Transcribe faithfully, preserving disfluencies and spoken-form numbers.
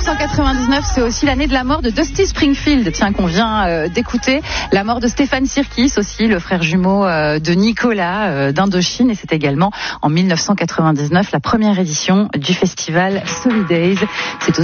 cent quatre-vingt-dix-neuf, c'est aussi l'année de la mort de Dusty Springfield, tiens, qu'on vient euh, d'écouter. La mort de Stéphane Sirkis aussi, le frère jumeau euh, de Nicolas euh, d'Indochine. Et c'est également en mille neuf cent quatre-vingt-dix-neuf la première édition du festival Solidays. C'est aussi